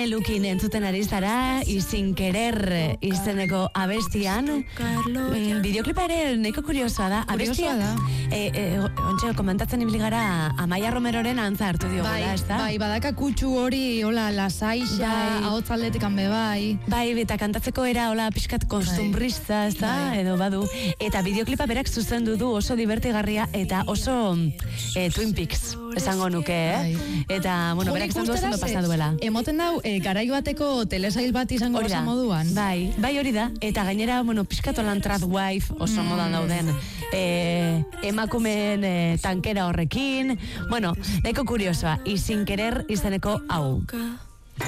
Lukin entzuten ari zara, y sin querer izeneko abestian. Videoklipa ere neko kuriosoa da. Abestia da. Ontxe, komentatzen ibili gara Amaia Romeroren antza hartu diogula, ez da? Bai, badaka kutsu hori, hola, lasaixa, ahotsaldetik hanbe bai. Bai, eta kantatzeko era, hola, pixkat kostumbrista, ez da? Edo badu. Eta videoklipa berak zuzendu du oso divertigarria eta oso Twin Peaks, esango nuke, Eta, bueno, berak esan du oso pasa duela. Emoten dau, garai bateko telesail bat izango oso moduan. Bai hori da. Eta gainera, bueno, pixkatu lan Tradwife oso modan dauden emakumeen tankera horrekin. Bueno, nahiko kuriosoa. Y sin querer izeneko hau.